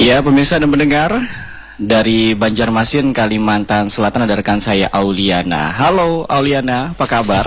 Ya, pemirsa dan pendengar, dari Banjarmasin, Kalimantan Selatan ada rekan saya Auliana. Halo Auliana, apa kabar?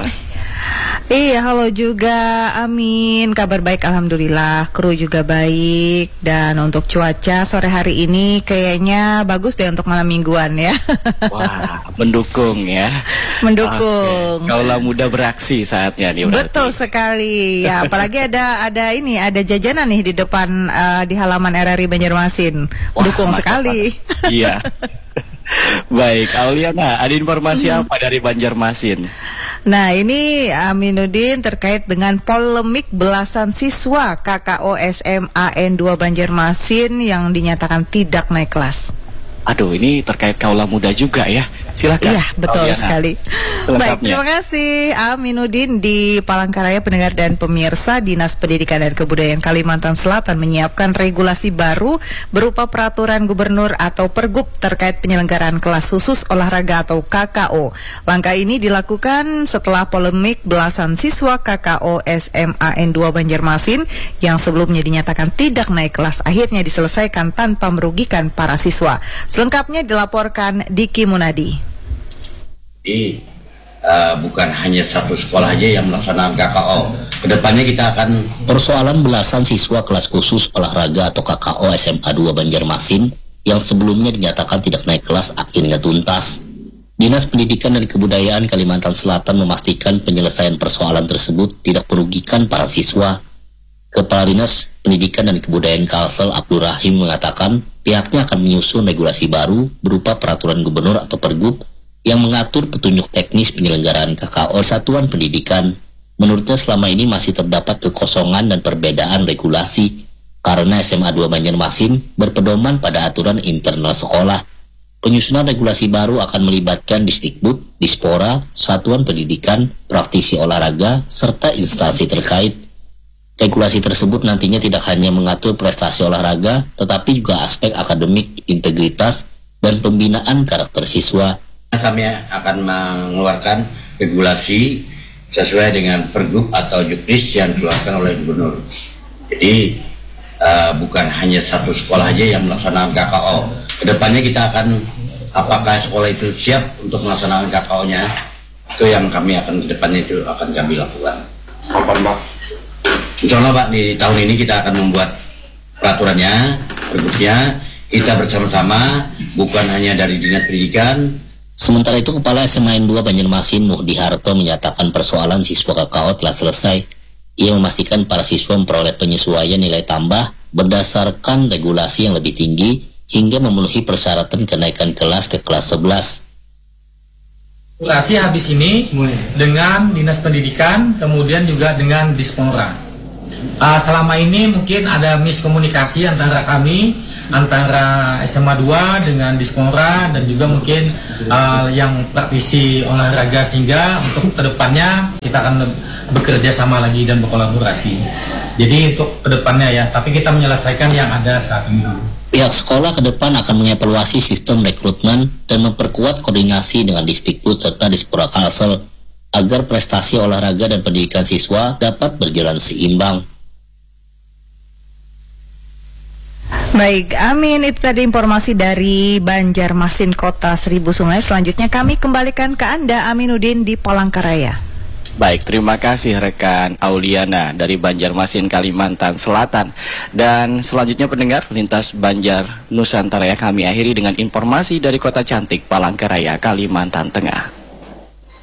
Iya, halo juga, Amin. Kabar baik, alhamdulillah. Kru juga baik. Dan untuk cuaca sore hari ini kayaknya bagus deh untuk malam mingguan ya. Wah, mendukung ya. Mendukung. Kaulah muda beraksi saatnya nih. Betul sekali. Ya, apalagi ada jajanan nih di depan di halaman RRI Banjarmasin. Mendukung sekali. Iya. Baik, Auliana, ada informasi apa dari Banjarmasin? Nah, ini Aminuddin terkait dengan polemik belasan siswa KKO SMAN 2 Banjarmasin yang dinyatakan tidak naik kelas. Aduh, ini terkait kaula muda juga ya. Silakan. Iya, betul sekali. Baik, terima kasih Aminuddin di Palangkaraya. Pendengar dan pemirsa, Dinas Pendidikan dan Kebudayaan Kalimantan Selatan menyiapkan regulasi baru berupa peraturan gubernur atau pergub terkait penyelenggaraan kelas khusus olahraga atau KKO. Langkah ini dilakukan setelah polemik belasan siswa KKO SMAN 2 Banjarmasin yang sebelumnya dinyatakan tidak naik kelas akhirnya diselesaikan tanpa merugikan para siswa. Selengkapnya dilaporkan Diki Munadi. Jadi bukan hanya satu sekolah aja yang melaksanakan KKO. Kedepannya kita akan persoalan belasan siswa kelas khusus olahraga atau KKO SMA 2 Banjarmasin yang sebelumnya dinyatakan tidak naik kelas akhirnya tuntas. Dinas Pendidikan dan Kebudayaan Kalimantan Selatan memastikan penyelesaian persoalan tersebut tidak merugikan para siswa. Kepala Dinas Pendidikan dan Kebudayaan Kalsel Abdul Rahim mengatakan pihaknya akan menyusun regulasi baru berupa peraturan gubernur atau pergub yang mengatur petunjuk teknis penyelenggaraan KKO satuan pendidikan. Menurutnya selama ini masih terdapat kekosongan dan perbedaan regulasi karena SMA 2 Banjarmasin berpedoman pada aturan internal sekolah. Penyusunan regulasi baru akan melibatkan Disdikbud, Dispora, satuan pendidikan, praktisi olahraga, serta instansi terkait. Regulasi tersebut nantinya tidak hanya mengatur prestasi olahraga, tetapi juga aspek akademik, integritas, dan pembinaan karakter siswa. Kami akan mengeluarkan regulasi sesuai dengan pergub atau juknis yang dikeluarkan oleh gubernur. Jadi bukan hanya satu sekolah aja yang melaksanakan KKO. Kedepannya kita akan, apakah sekolah itu siap untuk melaksanakan KKO-nya, itu yang kami akan kedepannya itu akan kami lakukan. Insya Allah Pak, di tahun ini kita akan membuat peraturannya, pergubnya, kita bersama-sama, bukan hanya dari Dinas Pendidikan. Sementara itu, Kepala SMAN 2 Banjarmasin Muhdi Harto menyatakan persoalan siswa KKO telah selesai. Ia memastikan para siswa memperoleh penyesuaian nilai tambah berdasarkan regulasi yang lebih tinggi hingga memenuhi persyaratan kenaikan kelas ke kelas 11. Regulasi habis ini dengan Dinas Pendidikan, kemudian juga dengan Dispora. Selama ini mungkin ada miskomunikasi antara kami, antara SMA 2 dengan Dispora dan juga mungkin yang praktisi olahraga, sehingga untuk kedepannya kita akan bekerja sama lagi dan berkolaborasi. Jadi untuk kedepannya ya, tapi kita menyelesaikan yang ada saat ini. Pihak sekolah ke depan akan mengevaluasi sistem rekrutmen dan memperkuat koordinasi dengan Disdikbud serta Dispora Kalsel agar prestasi olahraga dan pendidikan siswa dapat berjalan seimbang. Baik, Amin, itu tadi informasi dari Banjarmasin Kota Seribu Sungai. Selanjutnya kami kembalikan ke Anda, Aminuddin di Palangkaraya. Baik, terima kasih rekan Auliana dari Banjarmasin, Kalimantan Selatan. Dan selanjutnya pendengar, Lintas Banjar Nusantara, kami akhiri dengan informasi dari Kota Cantik Palangkaraya, Kalimantan Tengah.